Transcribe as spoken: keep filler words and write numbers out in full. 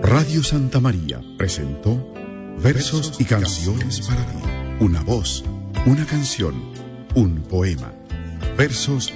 Radio Santa María presentó Versos y canciones para ti. Una voz, una canción, un poema. Versos